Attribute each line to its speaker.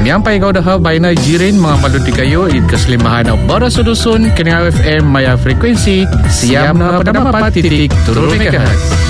Speaker 1: Yang pai kau dah baina jirin mengamal di kayu keselimbahan bara sudusun kena FM maya frekuensi siam na pada 4.7 MHz.